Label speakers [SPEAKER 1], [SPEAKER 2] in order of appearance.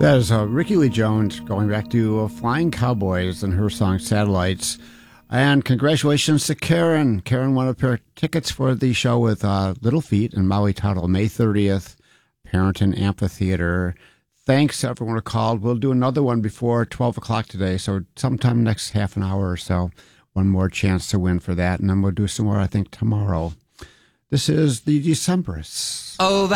[SPEAKER 1] That is Ricky Lee Jones going back to Flying Cowboys and her song Satellites. And congratulations to Karen. Karen won a pair of tickets for the show with Little Feat in Maui Tuttle, May 30th, Parenton Amphitheater. Thanks to everyone who called. We'll do another one before 12 o'clock today, so sometime next half an hour or so. One more chance to win for that, and then we'll do some more, I think, tomorrow. This is the Decemberists.
[SPEAKER 2] Oh,